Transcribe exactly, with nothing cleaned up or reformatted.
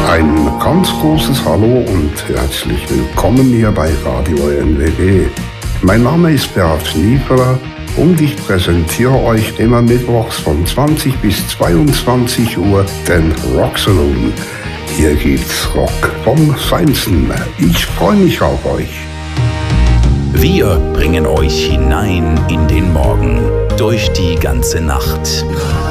Ein ganz großes Hallo und herzlich willkommen hier bei Radio N W G. Mein Name ist Bert Schniepeler und ich präsentiere euch immer mittwochs von zwanzig bis zweiundzwanzig Uhr den Rock Saloon. Hier gibt's Rock vom Feinsten. Ich freue mich auf euch. Wir bringen euch hinein in den Morgen, durch die ganze Nacht.